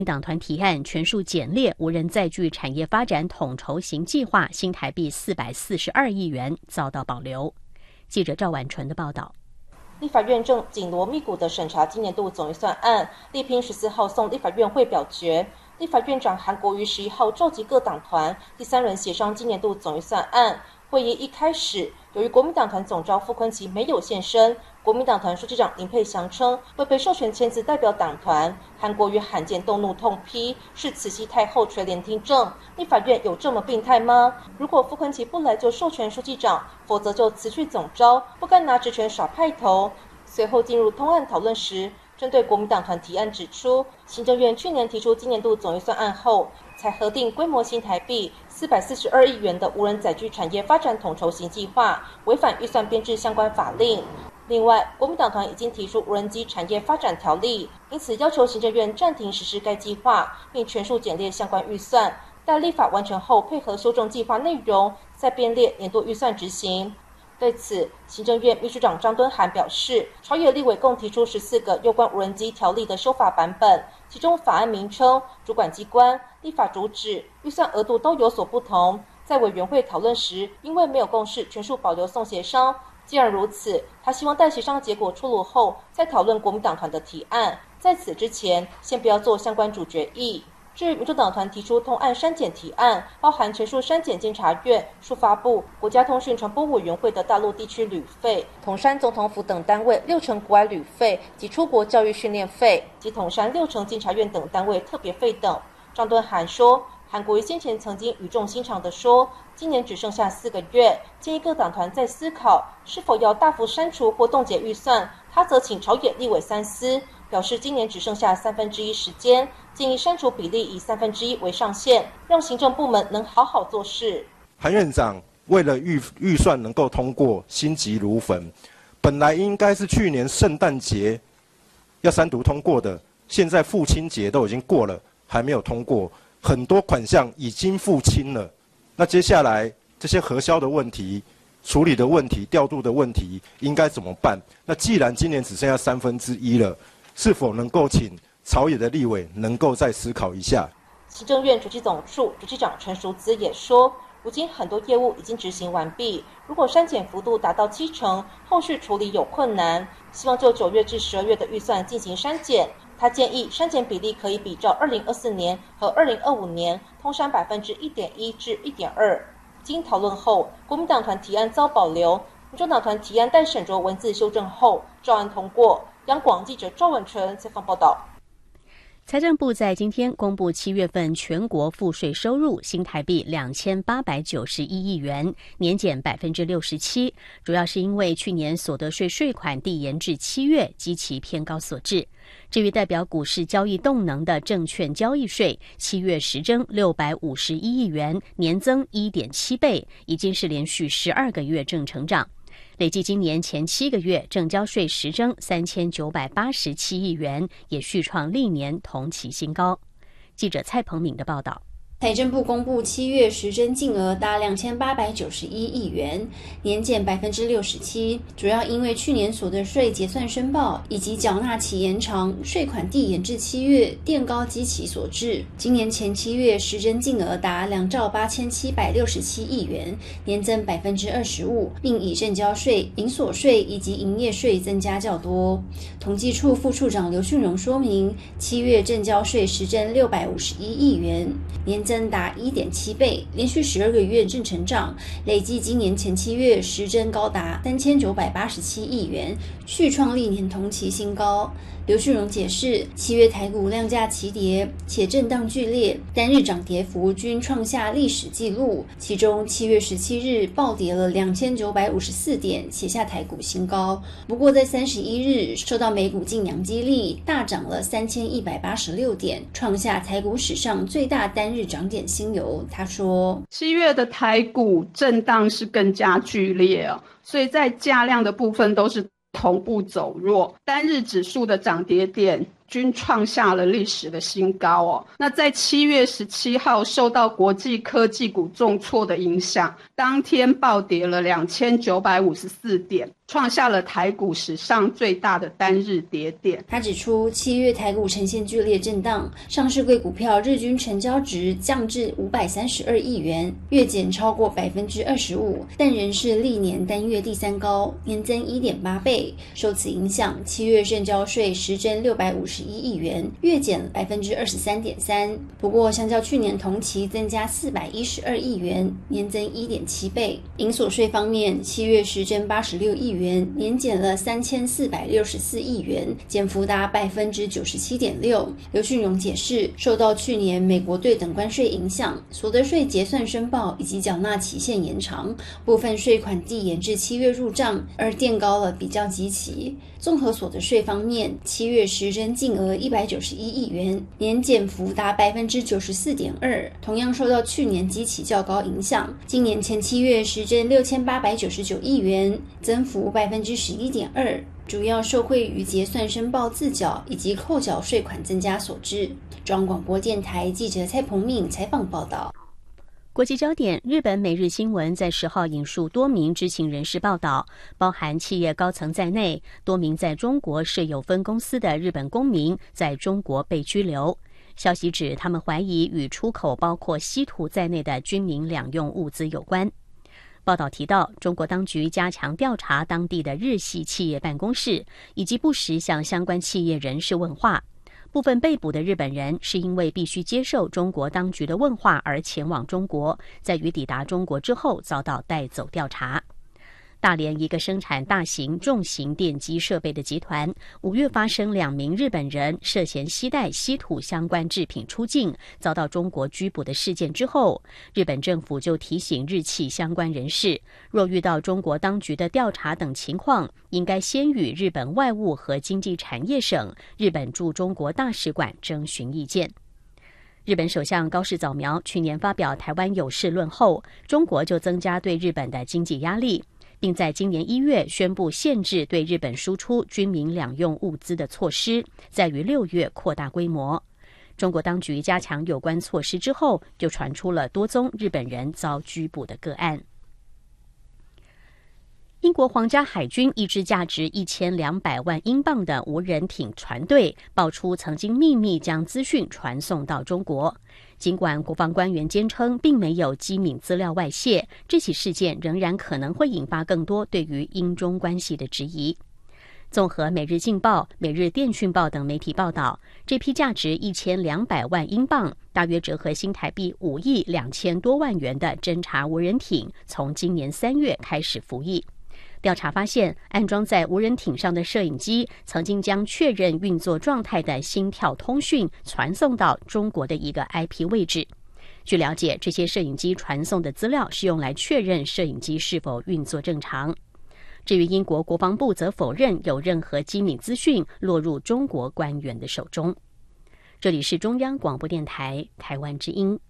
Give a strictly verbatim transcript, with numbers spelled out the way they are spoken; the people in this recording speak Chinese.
党团提案全数减列无人载具产业发展统筹型计划，新台币四百四十二亿元遭到保留。记者赵婉纯的报道。 立法院正紧锣密鼓地审查今年度总预算案，力拼十四号送立法院会表决。立法院长韩国瑜十一号召集各党团第三轮协商今年度总预算案。会议一开始，由于国民党团总召傅昆萁没有现身，国民党团书记长林佩祥称未被授权签字代表党团，韩国瑜罕见动怒痛批是慈禧太后垂帘听政。立法院有这么病态吗？如果傅昆萁不来就授权书记长，否则就辞去总召，不该拿职权耍派头。随后进入通案讨论时，针对国民党团提案指出，行政院去年提出今年度总预算案后，才核定规模新台币四百四十二亿元的无人载具产业发展统筹型计划，违反预算编制相关法令。另外，国民党团已经提出无人机产业发展条例，因此要求行政院暂停实施该计划，并全数减列相关预算，待立法完成后配合修正计划内容，再编列年度预算执行。对此，行政院秘书长张敦涵表示，朝野立委共提出十四个有关无人机条例的修法版本，其中法案名称、主管机关、立法主旨、预算额度都有所不同。在委员会讨论时，因为没有共识，全数保留送协商。既然如此，他希望待协商结果出炉后，再讨论国民党团的提案。在此之前，先不要做相关主决议。至于民主党团提出通案删减提案，包含全数删减监察院、数发部、国家通讯传播委员会的大陆地区旅费，统删总统府等单位六成国外旅费及出国教育训练费，及统删六成监察院等单位特别费等。张敦涵说，韩国瑜先前曾经语重心长地说，今年只剩下四个月，建议各党团再思考是否要大幅删除或冻结预算。他则请朝野立委三思，表示今年只剩下三分之一时间，建议删除比例以三分之一为上限，让行政部门能好好做事。 韩院长为了预预算能够通过，心急如焚，本来应该是去年圣诞节要三读通过的，现在父亲节都已经过了，还没有通过，很多款项已经付清了。那接下来这些核销的问题、处理的问题、调度的问题应该怎么办？那既然今年只剩下三分之一了，是否能够请朝野的立委能够再思考一下？ 行政院主计总处主计长陈淑姿也说，如今很多业务已经执行完毕，如果删减幅度达到七成，后续处理有困难，希望就九月至十二月的预算进行删减。他建议删减比例可以比照二零二四年和二零二五年通删百分之一点一至一点二。经讨论后，国民党团提案遭保留，民众党团提案待审酌文字修正后照案通过。央广记者赵文纯采访报道。 财政部在今天公布七月份全国赋税收入新台币两千八百九十一亿元，年减百分之六十七，主要是因为去年所得税税款递延至七月，基期偏高所致。至于代表股市交易动能的证券交易税，七月实征六百五十一亿元，年增一点七倍，已经是连续十二个月正成长。累计今年前七个月证交税实征三千九百八十七亿元，也续创历年同期新高。记者蔡鹏敏的报道。 财政部公布七月实征净额达两千八百九十一亿元，年减百分之六十七，主要因为去年所得税结算申报以及缴纳期延长、税款递延至七月垫高基期所致。今年前七月实征净额达两兆八千七百六十七亿元，年增百分之二十五，并以证交税、营所税以及营业税增加较多。统计处副处长刘俊荣说明，七月证交税实征六百五十一亿元，年增达 一点七倍，连续十二个月正成长，累计今年前七月实征高达三千九百八十七亿元，续创历年同期新高。刘俊荣解释，七月台股量价齐跌，且震荡剧烈，单日涨跌幅均创下历史纪录，其中七月十七日暴跌了两千九百五十四点，写下台股新高。不过在三十一日受到美股劲扬激励，大涨了三千一百八十六点，创下台股史上最大单日涨点新由。他说， 七月的台股震荡是更加剧烈哦，所以在价量的部分都是同步走弱，单日指数的涨跌点均创下了历史的新高哦。那在七月十七号受到国际科技股重挫的影响，当天暴跌了两千九百五十四点，创下了台股史上最大的单日跌点。 他指出，七月台股呈现剧烈震荡，上市柜股票日均成交值降至五百三十二亿元，月减超过百分之二十五，但仍是历年单月第三高，年增一点八倍。受此影响，七月证交税实征六百五十一亿元，月减百分之二十三点三。不过，相较去年同期增加四百一十二亿元，年增一点七倍。营所税方面，七月实征八十六亿元，年减了三千四百六十四亿元，减幅达百分之九十七点六。刘俊荣解释，受到去年美国对等关税影响，所得税结算申报以及缴纳期限延长，部分税款递延至七月入账，而垫高了比较基期。综合所得税方面，七月实征净额一百九十一亿元，年减幅达百分之九十四点二，同样受到去年基期较高影响。今年前七月实征六千八百九十九亿元，增幅百分之十一点二，主要受惠于结算申报自缴以及扣缴税款增加所致。中央广播电台记者蔡鹏敏采访报道。 国际焦点，日本每日新闻在十号引述多名知情人士报道，包含企业高层在内，多名在中国设有分公司的日本公民在中国被拘留。消息指，他们怀疑与出口包括稀土在内的军民两用物资有关。报道提到，中国当局加强调查当地的日系企业办公室，以及不时向相关企业人士问话。部分被捕的日本人是因为必须接受中国当局的问话而前往中国，在于抵达中国之后遭到带走调查。大连一个生产大型重型电机设备的集团，五月发生两名日本人涉嫌携带稀土相关制品出境，遭到中国拘捕的事件之后，日本政府就提醒日企相关人士，若遇到中国当局的调查等情况，应该先与日本外务和经济产业省、日本驻中国大使馆征询意见。日本首相高市早苗去年发表台湾有事论后，中国就增加对日本的经济压力，并在今年一月宣布限制对日本输出军民两用物资的措施，在于六月扩大规模。中国当局加强有关措施之后，就传出了多宗日本人遭拘捕的个案。英国皇家海军一支价值一千两百万英镑的无人艇船队爆出曾经秘密将资讯传送到中国。尽管国防官员坚称并没有机敏资料外泄，这起事件仍然可能会引发更多对于英中关系的质疑。综合《每日镜报》、《每日电讯报》等媒体报道，这批价值一千两百万英镑，大约折合新台币五亿两千多万元的侦察无人艇，从今年三月开始服役。调查发现，安装在无人艇上的摄影机曾经将确认运作状态的心跳通讯传送到中国的一个 I P 位置。据了解，这些摄影机传送的资料是用来确认摄影机是否运作正常。至于英国国防部则否认有任何机密资讯落入中国官员的手中。这里是中央广播电台台湾之音。